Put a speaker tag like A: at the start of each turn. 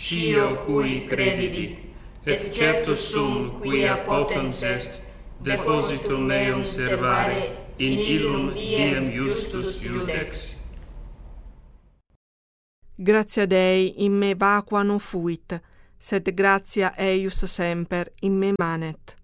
A: scio cui credidit, et certus sum quia potens est, depositum meum servare in illum diem justus iudex.
B: Gratia Dei in me vacua non fuit, sed gratia eius semper in me manet.